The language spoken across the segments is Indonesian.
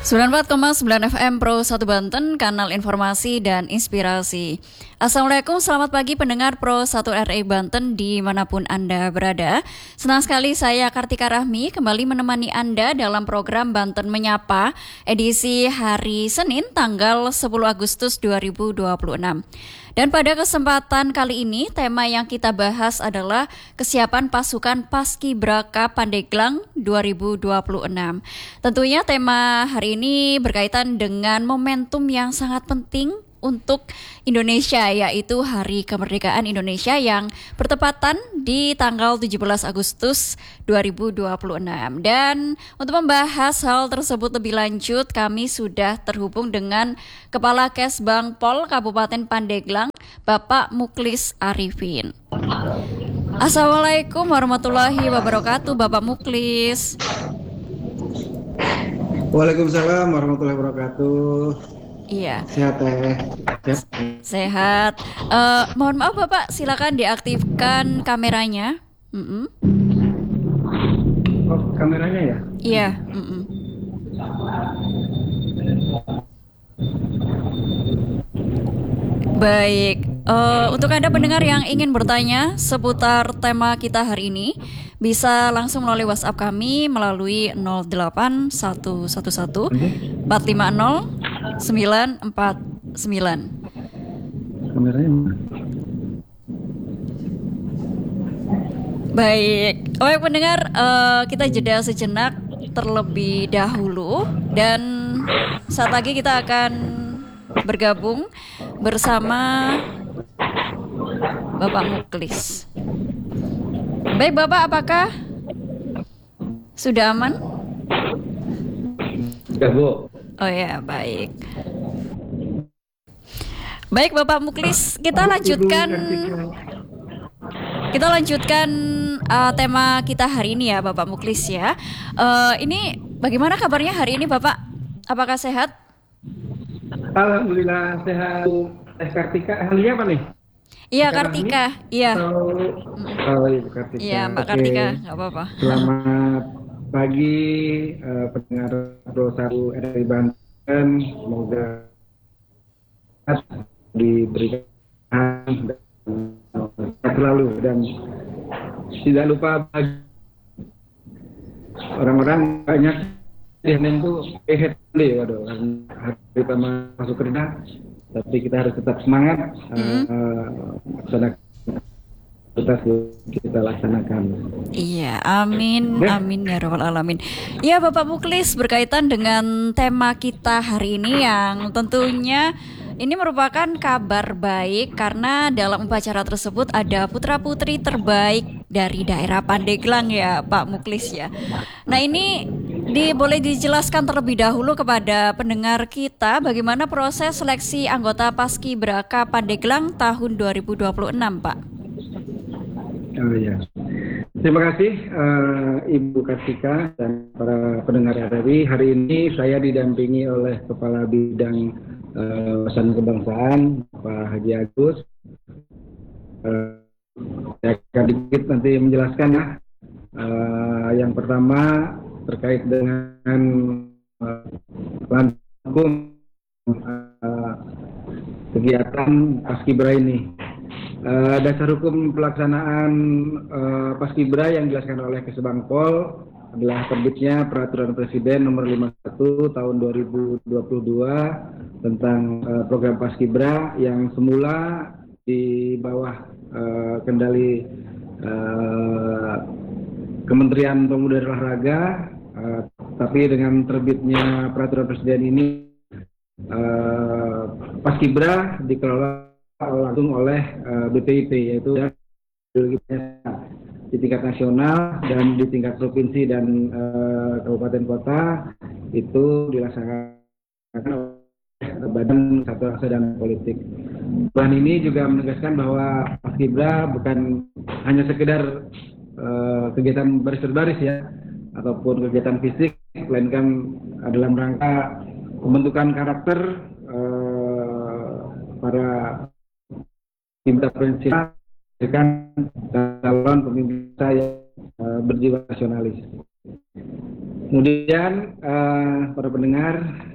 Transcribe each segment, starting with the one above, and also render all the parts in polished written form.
94,9 FM Pro 1 Banten, kanal informasi dan inspirasi. Assalamualaikum, selamat pagi pendengar Pro 1 RI Banten dimanapun Anda berada. Senang sekali saya Kartika Rahmi kembali menemani Anda dalam program Banten Menyapa, edisi hari Senin tanggal 10 Agustus 2026. Dan pada kesempatan kali ini, tema yang kita bahas adalah kesiapan pasukan Paskibraka Pandeglang 2026. Tentunya tema hari ini berkaitan dengan momentum yang sangat penting untuk Indonesia, yaitu Hari Kemerdekaan Indonesia yang bertepatan di tanggal 17 Agustus 2026. Dan untuk membahas hal tersebut lebih lanjut, kami sudah terhubung dengan Kepala Kesbang Pol Kabupaten Pandeglang, Bapak Muklis Arifin. Assalamualaikum warahmatullahi wabarakatuh, Bapak Muklis. Waalaikumsalam warahmatullahi wabarakatuh. Iya. Sehat ya? Sehat. Mohon maaf Bapak, silakan diaktifkan kameranya. Oh, kameranya ya? Iya. Baik, untuk Anda pendengar yang ingin bertanya seputar tema kita hari ini, bisa langsung melalui WhatsApp kami melalui 08111 450 949. Kameranya mana? Baik, pendengar, kita jeda sejenak terlebih dahulu dan saat lagi kita akan bergabung bersama Bapak Muklis. Baik Bapak, apakah sudah aman? Ya Bu. Oh ya, baik. Baik Bapak Muklis, kita lanjutkan tema kita hari ini ya Bapak Muklis ya. Ini bagaimana kabarnya hari ini Bapak? Apakah sehat? Alhamdulillah sehat. Kartika, ahlinya apa nih? Iya, Kartika. Iya. Iya Kartika. Iya, Mbak Kartika, nggak apa-apa. Selamat pagi pendengar Pro 1 RI Banten. Semoga diberikan selalu dan tidak lupa bagi orang-orang banyak yang itu waduh, hari pertama masuk kerja, tapi kita harus tetap semangat laksanakan tugas kita laksanakan. Iya, amin ya rabbal alamin. Ya Bapak Muklis, berkaitan dengan tema kita hari ini yang tentunya ini merupakan kabar baik karena dalam upacara tersebut ada putra-putri terbaik dari daerah Pandeglang ya Pak Muklis ya. Nah ini boleh dijelaskan terlebih dahulu kepada pendengar kita bagaimana proses seleksi anggota Paskibraka Pandeglang tahun 2026 Pak? Oh iya. Terima kasih Ibu Kartika dan para pendengar RRI. Hari ini saya didampingi oleh Kepala Bidang Pesan Kebangsaan Pak Haji Agus. Saya akan dikit nanti menjelaskan ya. Yang pertama terkait dengan hukum kegiatan Paskibra ini. Dasar hukum pelaksanaan Paskibra yang dijelaskan oleh Kesbang Pol adalah terbitnya Peraturan Presiden Nomor 51 Tahun 2022 tentang program Paskibra yang semula di bawah kendali Kementerian Pemuda dan Olahraga, tapi dengan terbitnya Peraturan Presiden ini Paskibra dikelola langsung oleh BPIP, yaitu di tingkat nasional dan di tingkat provinsi dan kabupaten kota itu dilaksanakan oleh Badan Satuan Rasa dan Politik. Bahan ini juga menegaskan bahwa Paskibra bukan hanya sekedar kegiatan baris-baris ya, ataupun kegiatan fisik, melainkan dalam rangka pembentukan karakter para Paskibra Pensiunan calon pemimpin saya berjiwa nasionalis. Kemudian para pendengar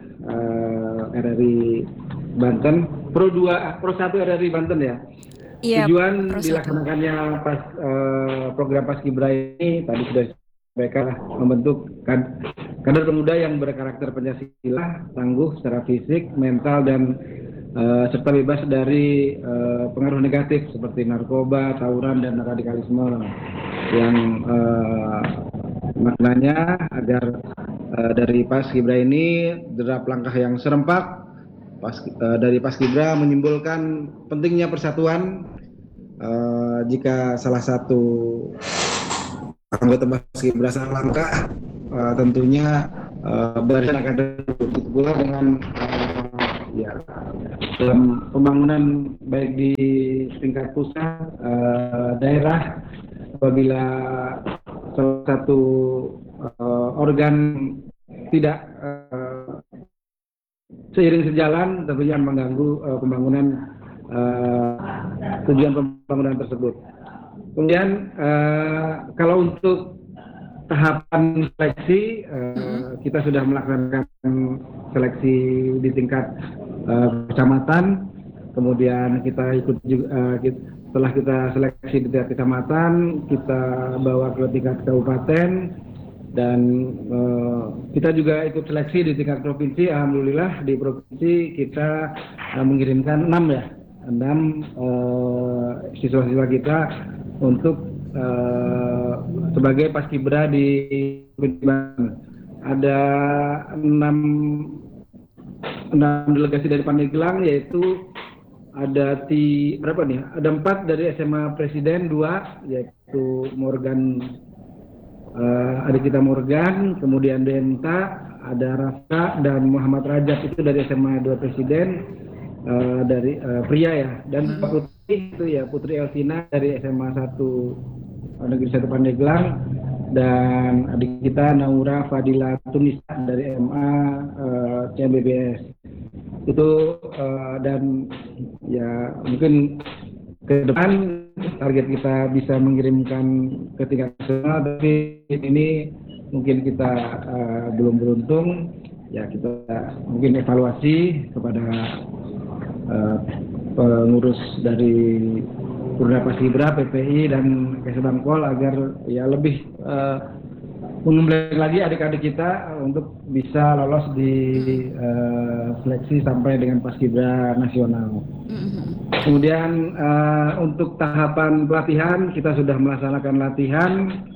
RRI Banten, Pro 1 RRI Banten ya. Iya, Tujuan Pro 1. dilaksanakannya program Paskibra ini tadi sudah disampaikan, membentuk kader pemuda yang berkarakter Pancasila, tangguh secara fisik, mental, dan serta bebas dari pengaruh negatif seperti narkoba, tawuran, dan radikalisme, yang maknanya agar dari Paskibra ini derap langkah yang serempak dari Paskibra menyimpulkan pentingnya persatuan. Jika salah satu anggota Paskibra salah langkah, tentunya barisan akan begitu pula dengan dalam pembangunan baik di tingkat pusat, daerah, apabila salah satu organ tidak seiring sejalan, tentunya mengganggu pembangunan tujuan pembangunan tersebut. Kemudian kalau untuk tahapan seleksi, kita sudah melaksanakan seleksi di tingkat kecamatan, kemudian kita ikut juga, setelah kita seleksi di tingkat kecamatan, kita bawa ke tingkat kabupaten, dan kita juga ikut seleksi di tingkat provinsi. Alhamdulillah di provinsi kita mengirimkan 6 siswa-siswa kita untuk sebagai Paskibra di Banten. Ada 6 delegasi dari Pandeglang, yaitu ada 4 dari SMA Presiden, 2 yaitu Morgan, adik kita Morgan, kemudian Denta, ada Rafka, dan Muhammad Rajab itu dari SMA 2 Presiden, dari pria ya, dan Putri itu ya, Putri Elvina dari SMA 1 Negeri 1 Pandeglang, dan adik kita Naura Fadila Tunisa dari SMA CMBBS itu, dan ya mungkin ke depan target kita bisa mengirimkan ke tingkat nasional, tapi ini mungkin kita belum beruntung. Ya, kita mungkin evaluasi kepada pengurus dari Purda Paskibra, PPI, dan Kesbangpol agar ya lebih mengembangkan lagi adik-adik kita untuk bisa lolos di seleksi sampai dengan Paskibra nasional. Kemudian untuk tahapan pelatihan, kita sudah melaksanakan latihan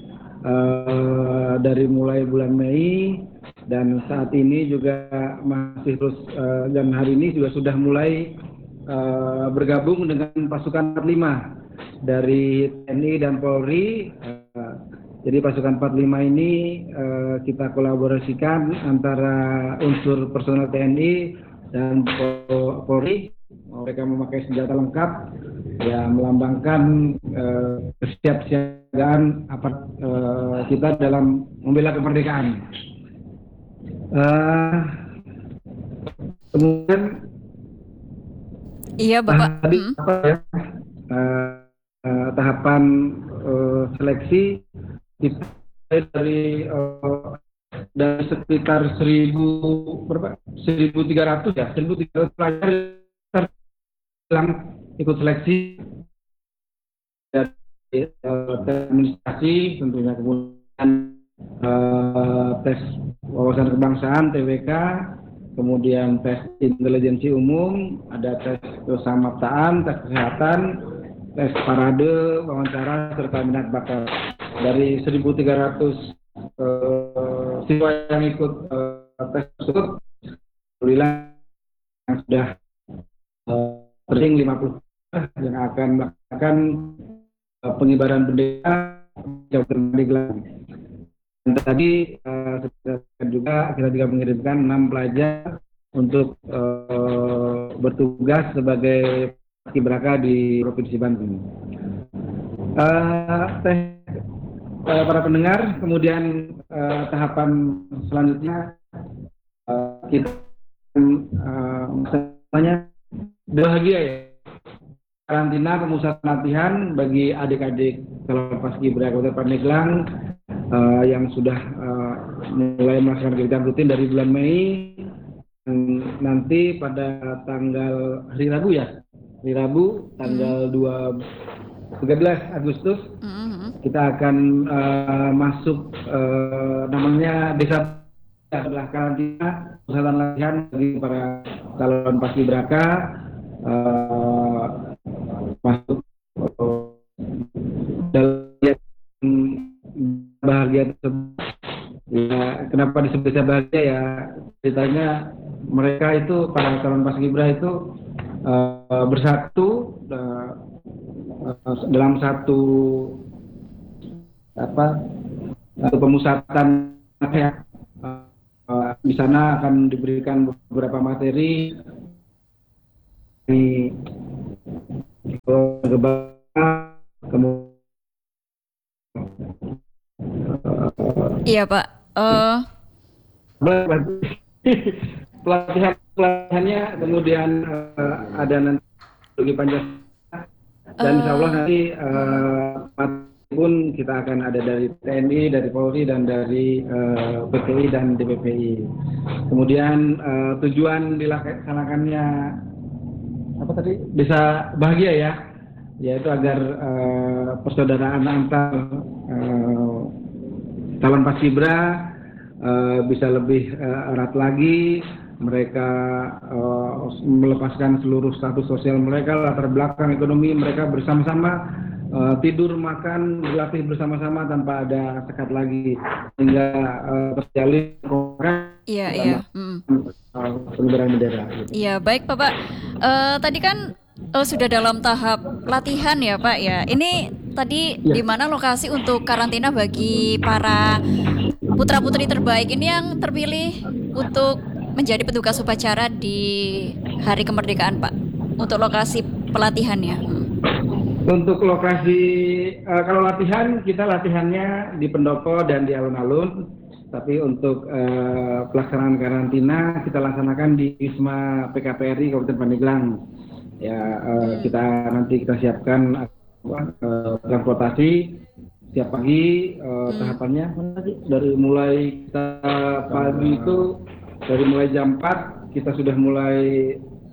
dari mulai bulan Mei, dan saat ini juga masih terus, dan hari ini juga sudah mulai bergabung dengan pasukan 45 dari TNI dan Polri. Jadi pasukan 45 ini kita kolaborasikan antara unsur personel TNI dan Polri. Mereka memakai senjata lengkap, ya melambangkan kesiapsiagaan kita dalam membela kemerdekaan. Kemudian iya Bapak. Tahapan seleksi dari sekitar 1.300 pelajar ikut seleksi dari administrasi, tentunya, kemudian tes wawasan kebangsaan TWK, kemudian tes intelijensi umum, ada tes kesamaptaan, tes kesehatan, tes parade, wawancara, serta minat bakat. Dari 1.300 siswa yang ikut tes tersebut, alhamdulillah sudah terpilih 50 yang akan melakukan pengibaran bendera jauh Pandeglang. Dan tadi kita juga mengirimkan 6 pelajar untuk bertugas sebagai paskibraka di Provinsi Banten. Para pendengar, kemudian tahapan selanjutnya kita semuanya bahagia ya, karantina pemusatan latihan bagi adik-adik calon paskibra Kabupaten Pandeglang yang sudah mulai melaksanakan kegiatan rutin dari bulan Mei. Nanti pada tanggal hari Rabu tanggal 13 Agustus kita akan masuk namanya desa adalah karantina pusatan latihan bagi para calon paskibraka masuk dalam bahagia tersebut. Ya, kenapa disebut desa bahagia ya? Ceritanya mereka itu para calon paskibra itu bersatu dalam satu pemusatan ya. Di sana akan diberikan beberapa materi di Iya Pak. Pelatihannya kemudian ada nanti bagi Pancasila dan insya Allah nanti pun kita akan ada dari TNI, dari Polri dan dari PPI dan DPPI. Kemudian tujuan dilaksanakannya apa tadi desa bahagia ya, yaitu agar persaudaraan antar calon paskibra bisa lebih erat lagi. Mereka melepaskan seluruh status sosial mereka, latar belakang ekonomi mereka bersama-sama, tidur, makan, berlatih bersama-sama tanpa ada sekat lagi, sehingga terjalin pengibaran bendera. Iya, baik Bapak. Tadi kan sudah dalam tahap latihan ya Pak ya. Ini tadi di mana lokasi untuk karantina bagi para putra-putri terbaik ini yang terpilih untuk menjadi petugas upacara di Hari Kemerdekaan Pak, untuk lokasi pelatihannya? Untuk lokasi, kalau latihan, kita latihannya di pendopo dan di alun-alun, tapi untuk pelaksanaan karantina kita laksanakan di Wisma PKPRI Kabupaten Pandeglang. Ya, kita siapkan transportasi setiap pagi. Tahapannya dari mulai kita pagi itu dari mulai jam 4 kita sudah mulai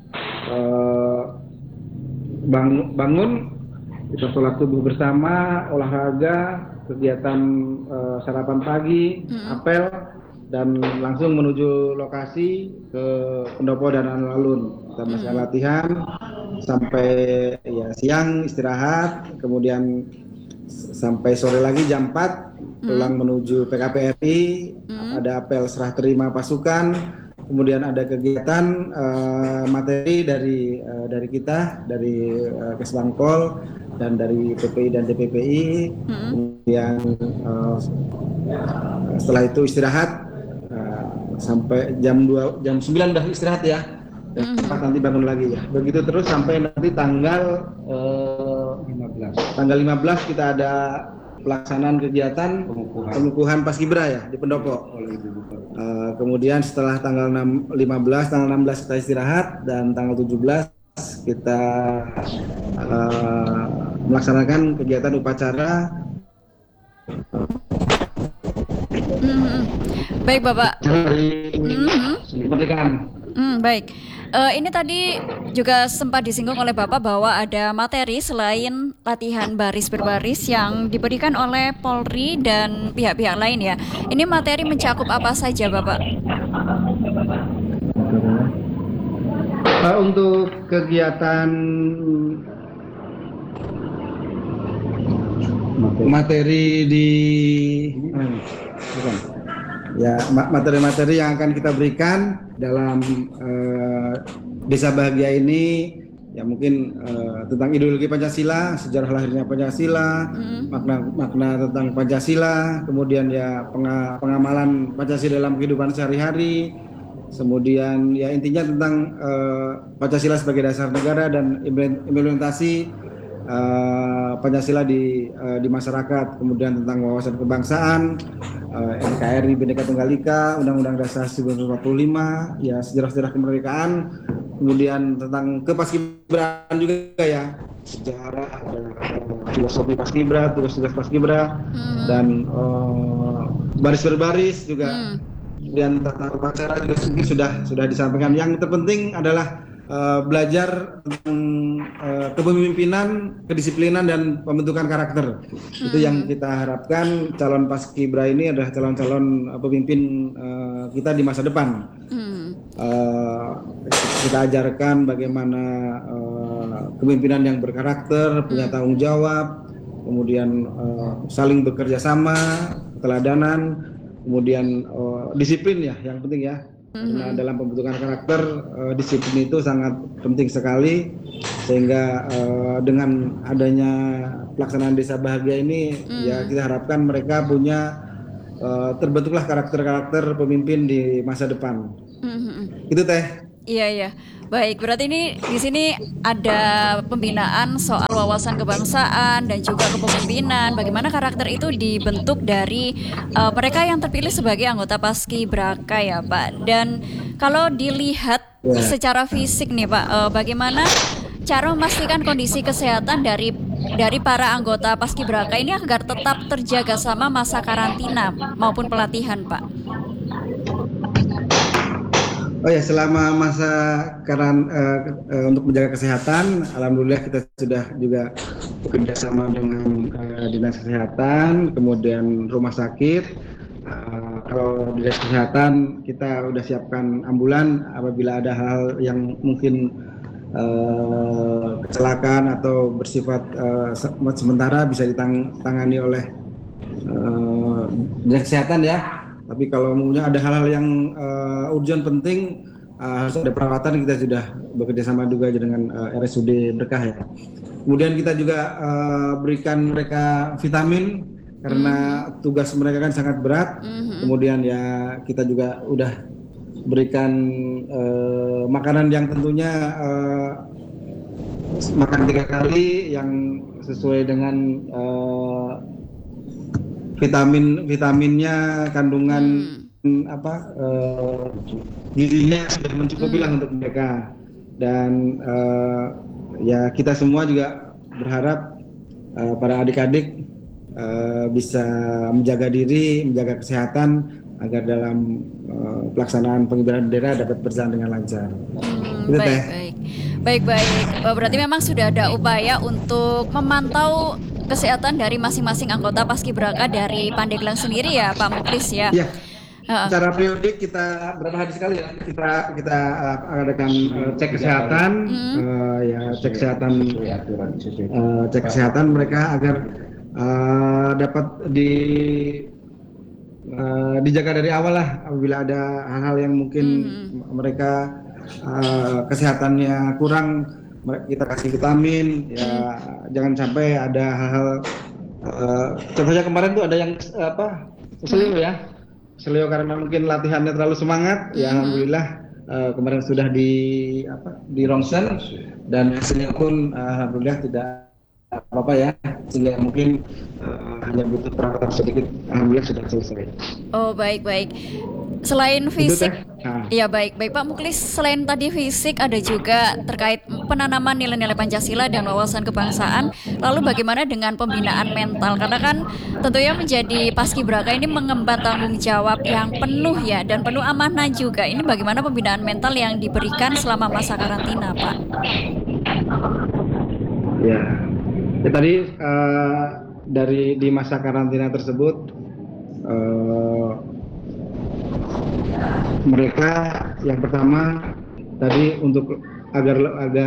bangun, kita sholat subuh bersama, olahraga, kegiatan sarapan pagi, apel, dan langsung menuju lokasi ke pendopo dan alun-alun. Kita masih latihan sampai ya siang istirahat, kemudian sampai sore lagi jam 4 pulang menuju PKPRI, ada apel serah terima pasukan, kemudian ada kegiatan materi dari kita, dari Kesbangpol dan dari PPI dan DPPI. Kemudian setelah itu istirahat sampai jam 9 udah istirahat ya. Nanti bangun lagi ya. Begitu terus sampai nanti tanggal 15. Tanggal 15 kita ada pelaksanaan kegiatan pengukuhan paskibra ya di pendopo. Kemudian setelah tanggal 15, tanggal 16 kita istirahat, dan tanggal 17 kita melaksanakan kegiatan upacara. Baik Bapak. Kemerdekaan. Baik. Ini tadi juga sempat disinggung oleh Bapak bahwa ada materi selain latihan baris berbaris yang diberikan oleh Polri dan pihak-pihak lain ya. Ini materi mencakup apa saja Bapak? Untuk kegiatan materi di ya, materi-materi yang akan kita berikan dalam Desa Bahagia ini ya mungkin tentang ideologi Pancasila, sejarah lahirnya Pancasila, makna tentang Pancasila, kemudian ya pengamalan Pancasila dalam kehidupan sehari-hari, kemudian ya intinya tentang Pancasila sebagai dasar negara dan implementasi Pancasila di masyarakat, kemudian tentang wawasan kebangsaan, NKRI Bhinneka Tunggal Ika, Undang-Undang Dasar 1945, ya sejarah-sejarah kemerdekaan, kemudian tentang kepaskibraan juga ya, sejarah, filosofi paskibra, tugas-tugas paskibra, dan baris berbaris juga, kemudian tata upacara juga sudah disampaikan. Yang terpenting adalah belajar tentang kepemimpinan, kedisiplinan dan pembentukan karakter. Itu yang kita harapkan calon paskibra ini adalah calon-calon pemimpin kita di masa depan. Kita ajarkan bagaimana kepemimpinan yang berkarakter, punya tanggung jawab, kemudian saling bekerja sama, keteladanan, kemudian disiplin ya, yang penting ya. Karena dalam pembentukan karakter disiplin itu sangat penting sekali, sehingga dengan adanya pelaksanaan desa bahagia ini ya kita harapkan mereka punya terbentuklah karakter-karakter pemimpin di masa depan. Itu Teh. Iya. Baik, berarti ini di sini ada pembinaan soal wawasan kebangsaan dan juga kepemimpinan. Bagaimana karakter itu dibentuk dari mereka yang terpilih sebagai anggota Paskibraka ya, Pak. Dan kalau dilihat secara fisik nih, Pak, bagaimana cara memastikan kondisi kesehatan dari para anggota Paskibraka ini agar tetap terjaga selama masa karantina maupun pelatihan, Pak? Oh ya, selama masa untuk menjaga kesehatan, alhamdulillah kita sudah juga bekerja sama dengan dinas kesehatan, kemudian rumah sakit. Kalau dinas kesehatan kita udah siapkan ambulan apabila ada hal yang mungkin kecelakaan atau bersifat sementara bisa ditangani oleh dinas kesehatan ya. Tapi kalau maunya ada hal-hal yang urgent penting, harus ada perawatan, kita sudah bekerja sama juga dengan RSUD Berkah ya. Kemudian kita juga berikan mereka vitamin karena tugas mereka kan sangat berat. Kemudian ya kita juga udah berikan makanan yang tentunya makan 3 kali yang sesuai dengan vitaminnya, kandungan gizinya sudah mencukupi lah untuk mereka. Dan ya kita semua juga berharap para adik-adik bisa menjaga diri, menjaga kesehatan agar dalam pelaksanaan pengibaran bendera dapat berjalan dengan lancar. Baik. Berarti memang sudah ada upaya untuk memantau kesehatan dari masing-masing anggota Paskibraka dari Pandeglang sendiri ya, Pak Muklis ya. Iya. Secara periodik kita berapa hari sekali ya kita adakan cek kesehatan, cek kesehatan mereka agar dapat dijaga dari awal lah apabila ada hal-hal yang mungkin mereka kesehatannya kurang, kita kasih vitamin ya. Jangan sampai ada hal-hal contohnya kemarin tuh ada yang seleo karena mungkin latihannya terlalu semangat ya. Alhamdulillah kemarin sudah di rongsen dan hasilnya pun alhamdulillah tidak apa-apa ya, sehingga mungkin hanya butuh perawatan sedikit, alhamdulillah sudah selesai. Oh baik. Selain fisik, ya baik Pak Muklis, selain tadi fisik ada juga terkait penanaman nilai-nilai Pancasila dan wawasan kebangsaan. Lalu bagaimana dengan pembinaan mental? Karena kan tentunya menjadi Paskibraka ini mengemban tanggung jawab yang penuh ya, dan penuh amanah juga. Ini bagaimana pembinaan mental yang diberikan selama masa karantina, Pak? Ya tadi di masa karantina tersebut mereka yang pertama tadi untuk agar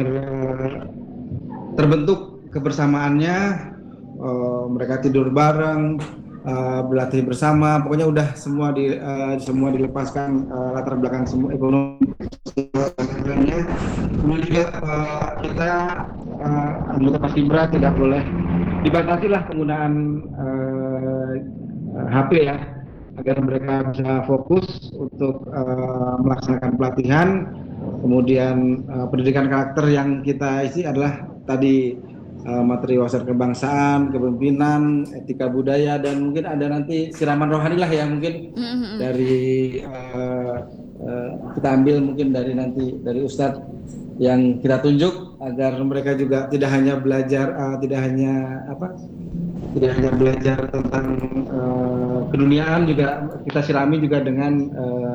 terbentuk kebersamaannya, mereka tidur bareng, berlatih bersama, pokoknya udah semua dilepaskan latar belakang semua ekonomi. Kemudian juga kita anggota Paskibra tidak boleh dibatasi lah penggunaan HP ya, agar mereka bisa fokus untuk melaksanakan pelatihan. Kemudian pendidikan karakter yang kita isi adalah tadi materi wawasan kebangsaan, kepemimpinan, etika budaya, dan mungkin ada nanti siraman rohani lah ya, mungkin dari kita ambil mungkin dari Ustadz yang kita tunjuk, agar mereka juga tidak hanya belajar, tidak hanya tidak hanya belajar tentang keduniaan, juga kita sirami juga dengan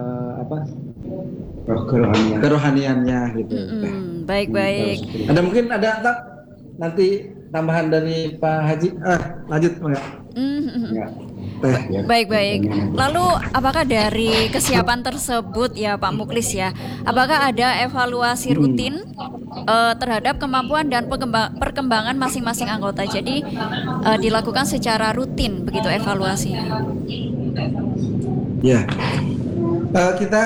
kerohaniannya gitu. Baik-baik. Ada mungkin nanti tambahan dari Pak Haji? Lanjut enggak? Baik-baik. Lalu apakah dari kesiapan tersebut ya Pak Muklis ya, apakah ada evaluasi rutin terhadap kemampuan dan perkembangan masing-masing anggota? Jadi dilakukan secara rutin begitu evaluasinya? Ya, kita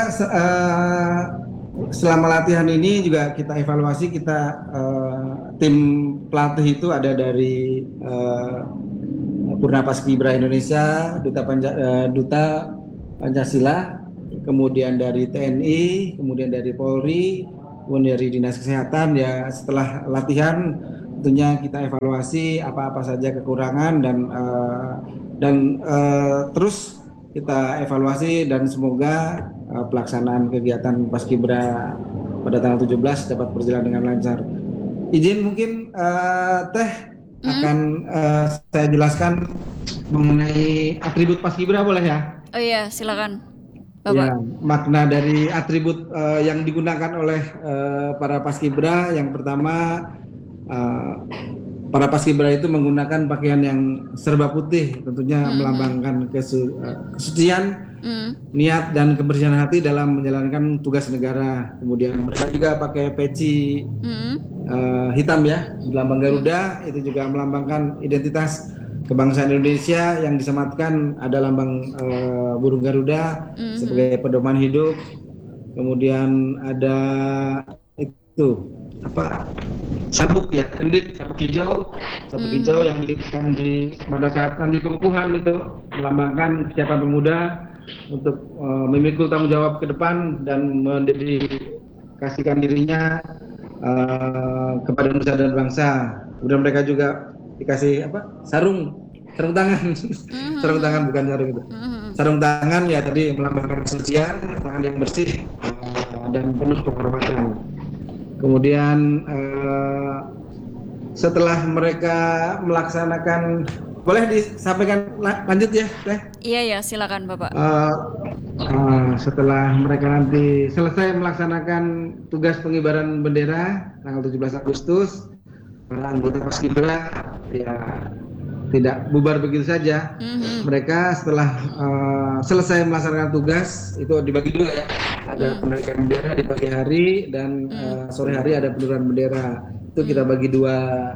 selama latihan ini juga kita evaluasi. Tim pelatih itu ada dari Purna Paskibra Indonesia, Duta Pancasila, kemudian dari TNI, kemudian dari Polri, kemudian dari Dinas Kesehatan. Ya, setelah latihan tentunya kita evaluasi apa-apa saja kekurangan dan terus kita evaluasi, dan semoga pelaksanaan kegiatan Paskibra pada tanggal 17 dapat berjalan dengan lancar. Izin mungkin Teh akan saya jelaskan mengenai atribut Paskibra, boleh ya? Oh iya, silakan Bapak. Ya, makna dari atribut yang digunakan oleh para Paskibra. Yang pertama, para Paskibra itu menggunakan pakaian yang serba putih, tentunya melambangkan kesucian, niat dan kebersihan hati dalam menjalankan tugas negara. Kemudian mereka juga pakai peci hitam ya, lambang Garuda, itu juga melambangkan identitas kebangsaan Indonesia, yang disematkan ada lambang burung Garuda sebagai pedoman hidup. Kemudian ada itu sabuk ya, sabuk hijau yang diberikan pada saat nanti pengukuhan, itu melambangkan kesiapan pemuda untuk memikul tanggung jawab ke depan dan mendedikasikan dirinya kepada nusa dan bangsa. Kemudian mereka juga dikasih sarung tangan. Sarung tangan, bukan sarung itu. Sarung tangan ya, tadi melambangkan kesucian, tangan yang bersih dan penuh penghormatan. Kemudian setelah mereka melaksanakan, boleh disampaikan lanjut ya, Teh? Iya, silakan Bapak. Setelah mereka nanti selesai melaksanakan tugas pengibaran bendera tanggal 17 Agustus, para anggota Paskibra ya tidak bubar begitu saja. Mereka setelah selesai melaksanakan tugas itu dibagi dua ya. Ada penarikan bendera di pagi hari, dan sore hari ada penurunan bendera. Itu kita bagi dua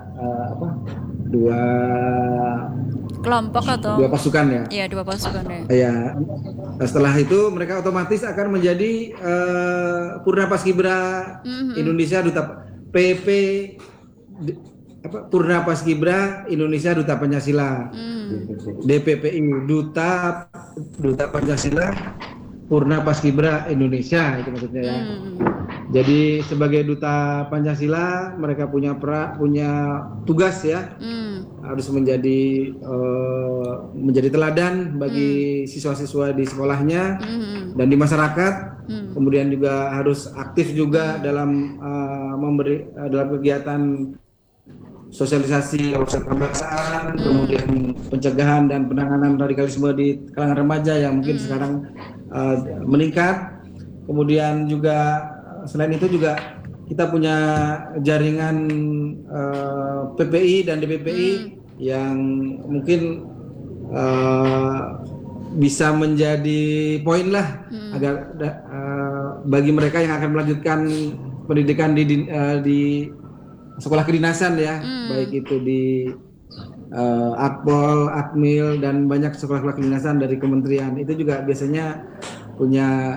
kelompok atau dua pasukan ya. Iya, dua pasukan ya. Ya. Setelah itu mereka otomatis akan menjadi Purna Paskibra Indonesia Duta PP Purna Paskibra Indonesia Duta Pancasila. DPPI, Duta Pancasila Purna Paskibra Indonesia, itu maksudnya ya. Jadi sebagai Duta Pancasila mereka punya tugas ya, harus menjadi teladan bagi siswa-siswa di sekolahnya dan di masyarakat. Kemudian juga harus aktif juga dalam dalam kegiatan sosialisasi wawasan kebangsaan, kemudian pencegahan dan penanganan radikalisme di kalangan remaja yang mungkin sekarang meningkat. Kemudian juga selain itu juga kita punya jaringan PPI dan DPPI yang mungkin bisa menjadi poin lah agar bagi mereka yang akan melanjutkan pendidikan di sekolah kedinasan ya, baik itu di Akpol, Akmil, dan banyak sekolah-sekolah kedinasan dari kementerian. Itu juga biasanya punya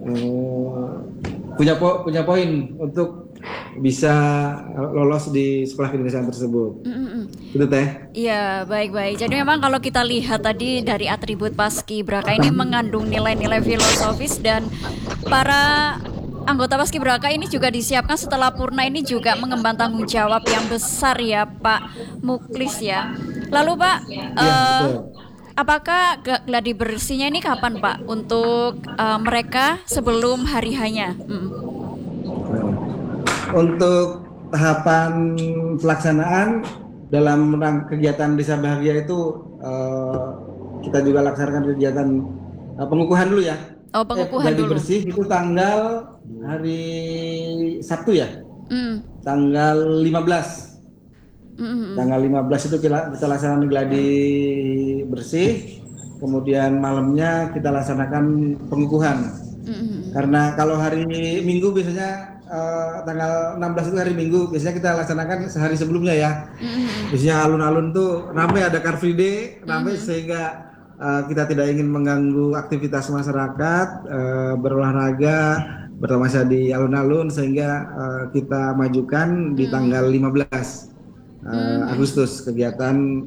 poin untuk bisa lolos di sekolah kedinasan tersebut. Itu Teh. Iya, baik-baik. Jadi memang kalau kita lihat tadi dari atribut Paskibraka ini mengandung nilai-nilai filosofis, dan para anggota Paskibraka ini juga disiapkan setelah Purna ini juga mengemban tanggung jawab yang besar ya Pak Muklis ya. Lalu Pak, apakah gladi bersihnya ini kapan Pak untuk mereka sebelum hari hanya? Untuk tahapan pelaksanaan dalam kegiatan Desa Bahagia itu kita juga laksanakan kegiatan pengukuhan dulu ya. Oh, pengukuhan Gladi dulu. bersih itu tanggal hari Sabtu ya. Tanggal 15. Tanggal 15 itu kita laksanakan gladi bersih. Kemudian malamnya kita laksanakan pengukuhan. Karena kalau hari Minggu biasanya tanggal 16 itu hari Minggu, biasanya kita laksanakan sehari sebelumnya ya. Biasanya alun-alun tuh ramai, ada Car Free Day, ramai sehingga kita tidak ingin mengganggu aktivitas masyarakat berolahraga bertamasya di alun-alun, sehingga kita majukan di tanggal 15 Agustus kegiatan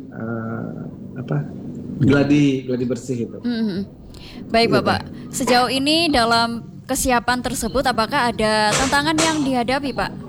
gladi bersih itu. Baik Bapak, sejauh ini dalam kesiapan tersebut apakah ada tantangan yang dihadapi Pak?